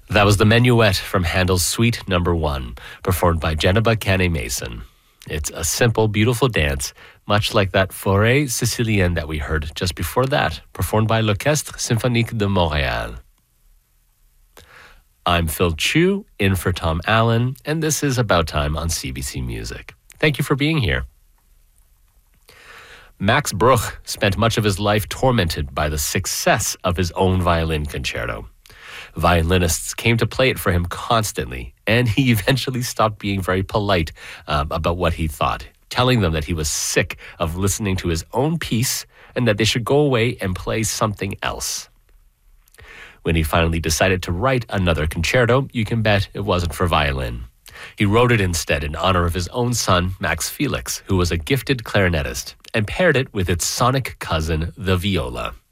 That was the Menuet from Handel's Suite No. 1, performed by Geneba Canet-Mason. It's a simple, beautiful dance, much like that Forêt Sicilienne that we heard just before that, performed by l'Orchestre Symphonique de Montréal. I'm Phil Chu, in for Tom Allen, and this is About Time on CBC Music. Thank you for being here. Max Bruch spent much of his life tormented by the success of his own violin concerto. Violinists came to play it for him constantly, and he eventually stopped being very polite about what he thought, telling them that he was sick of listening to his own piece and that they should go away and play something else. When he finally decided to write another concerto, you can bet it wasn't for violin. He wrote it instead in honor of his own son, Max Felix, who was a gifted clarinetist, and paired it with its sonic cousin, the viola.